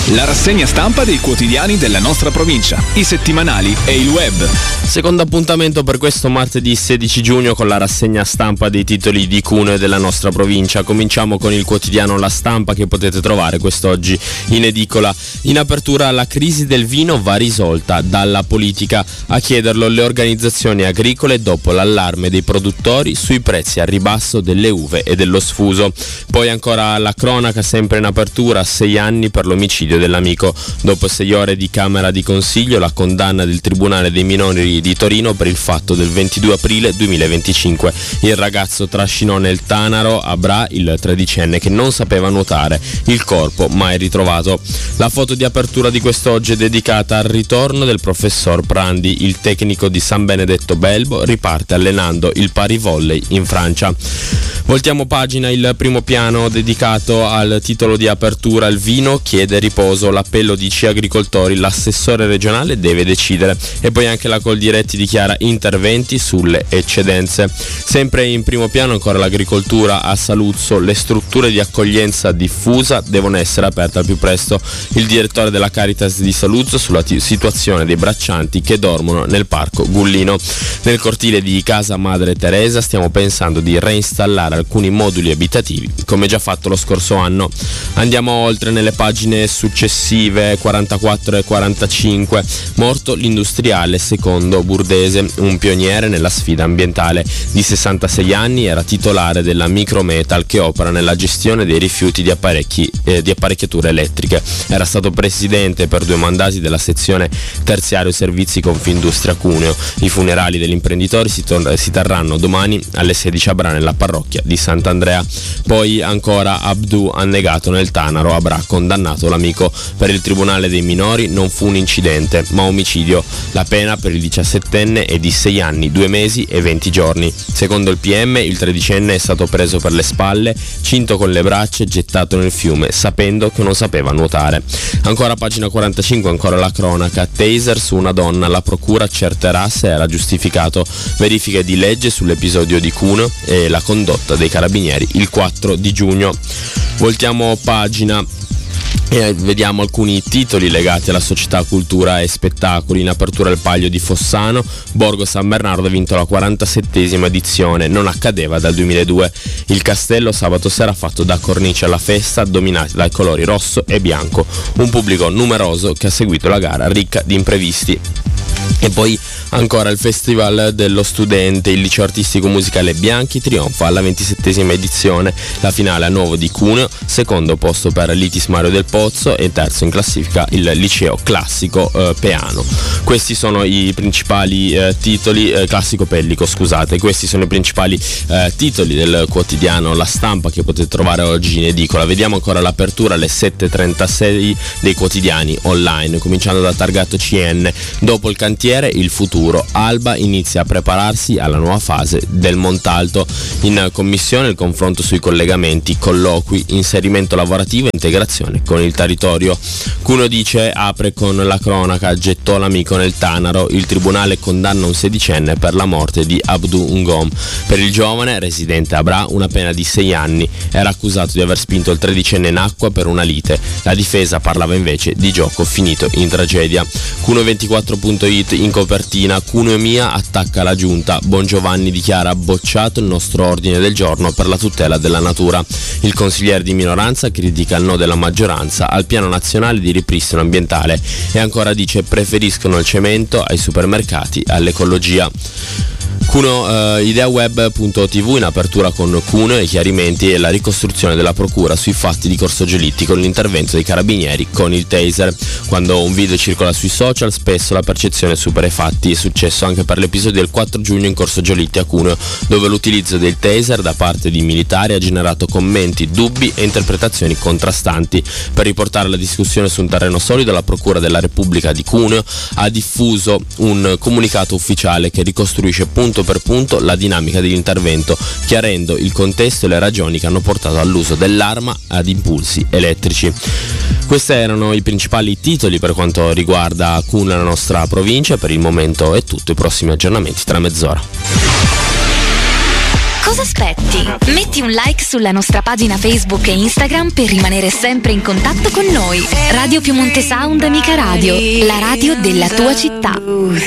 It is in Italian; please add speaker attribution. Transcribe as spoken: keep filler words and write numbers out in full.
Speaker 1: La rassegna stampa dei quotidiani della nostra provincia, i settimanali e il web.
Speaker 2: Secondo appuntamento per questo martedì sedici giugno con la rassegna stampa dei titoli di Cuneo e della nostra provincia. Cominciamo con il quotidiano La Stampa, che potete trovare quest'oggi in edicola. In apertura, la crisi del vino va risolta, dalla politica a chiederlo le organizzazioni agricole dopo l'allarme dei produttori sui prezzi a ribasso delle uve e dello sfuso. Poi ancora la cronaca, sempre in apertura, sei anni per l'omicidio dell'amico. Dopo sei ore di camera di consiglio, la condanna del Tribunale dei minori di Torino per il fatto del ventidue aprile duemilaventicinque. Il ragazzo trascinò nel Tanaro a Bra il tredicenne che non sapeva nuotare, il corpo mai ritrovato. La foto di apertura di quest'oggi è dedicata al ritorno del professor Prandi. Il tecnico di San Benedetto Belbo riparte allenando il parivolley in Francia. Voltiamo pagina, il primo piano dedicato al titolo di apertura: il vino chiede riposo, l'appello di C Agricoltori, l'assessore regionale deve decidere. E poi anche la Coldiretti dichiara interventi sulle eccedenze. Sempre in primo piano ancora l'agricoltura a Saluzzo, le strutture di accoglienza diffusa devono essere aperte al più presto. Il direttore della Caritas di Saluzzo sulla t- situazione dei braccianti che dormono nel parco Gullino. Nel cortile di Casa Madre Teresa stiamo pensando di reinstallare alcuni moduli abitativi come già fatto lo scorso anno. Andiamo oltre nelle pagine successive, quarantaquattro e quarantacinque. Morto l'industriale secondo Burdese, un pioniere nella sfida ambientale. Di sessantasei anni, era titolare della Micrometal che opera nella gestione dei rifiuti di apparecchi eh, di apparecchiature elettriche. Era stato presidente per due mandati della sezione terziario servizi Confindustria Cuneo. I funerali dell'imprenditore si, tor- si terranno domani alle sedici a Bra nella parrocchia di Sant'Andrea. Poi ancora Abdu annegato nel Tanaro a Bra, condannato l'amico. Per il Tribunale dei minori non fu un incidente ma omicidio. La pena per il diciassettenne è di sei anni, due mesi e venti giorni. Secondo il P M il tredicenne è stato preso per le spalle, cinto con le braccia e gettato nel fiume sapendo che non sapeva nuotare. Ancora pagina quarantacinque, ancora la cronaca: taser su una donna, la procura accerterà se era giustificato. Verifiche di legge sull'episodio di Cuneo e la condotta dei carabinieri il quattro di giugno. Voltiamo pagina e vediamo alcuni titoli legati alla società cultura e spettacoli. In apertura il Palio di Fossano, Borgo San Bernardo ha vinto la quarantasettesima edizione, non accadeva dal duemiladue. Il castello sabato sera ha fatto da cornice alla festa, dominati dai colori rosso e bianco, un pubblico numeroso che ha seguito la gara ricca di imprevisti. E poi ancora il Festival dello Studente, il liceo artistico musicale Bianchi trionfa alla ventisettesima edizione, la finale a Nuovo di Cuneo, secondo posto per l'Itis Mario del Pozzo e terzo in classifica il liceo classico eh, Peano. Questi sono i principali eh, titoli, eh, classico Pellico scusate, questi sono i principali eh, titoli del quotidiano La Stampa che potete trovare oggi in edicola. Vediamo ancora l'apertura alle sette e trentasei dei quotidiani online, cominciando da Targato C N. Dopo il cantiere, il futuro. Alba inizia a prepararsi alla nuova fase del Montalto. In commissione il confronto sui collegamenti, colloqui, inserimento lavorativo e integrazione con il territorio. Cuneo dice apre con la cronaca, gettò l'amico nel Tanaro, il tribunale condanna un sedicenne per la morte di Abdu Ngom. Per il giovane, residente a Bra, una pena di sei anni. Era accusato di aver spinto il tredicenne in acqua per una lite. La difesa parlava invece di gioco finito in tragedia. Cuneo ventiquattro punto it in copertina: Cuneo Mia attacca la giunta, Bongiovanni dichiara bocciato il nostro ordine del giorno per la tutela della natura. Il consigliere di minoranza critica il no della maggioranza al piano nazionale di ripristino ambientale e ancora dice preferiscono il cemento ai supermercati all'ecologia. Cuneo, eh, ideaweb punto tv in apertura con Cuneo, i chiarimenti e la ricostruzione della procura sui fatti di Corso Giolitti con l'intervento dei carabinieri con il taser. Quando un video circola sui social, spesso la percezione supera i fatti. È successo anche per l'episodio del quattro giugno in Corso Giolitti a Cuneo, dove l'utilizzo del taser da parte di militari ha generato commenti, dubbi e interpretazioni contrastanti. Per riportare la discussione su un terreno solido, la Procura della Repubblica di Cuneo ha diffuso un comunicato ufficiale che ricostruisce punto per punto la dinamica dell'intervento, chiarendo il contesto e le ragioni che hanno portato all'uso dell'arma ad impulsi elettrici. Questi erano i principali titoli per quanto riguarda Cuneo, la nostra provincia. Per il momento è tutto, i prossimi aggiornamenti tra mezz'ora.
Speaker 3: Cosa aspetti? Metti un like sulla nostra pagina Facebook e Instagram per rimanere sempre in contatto con noi. Radio Piemonte Sound Amica Radio, la radio della tua città.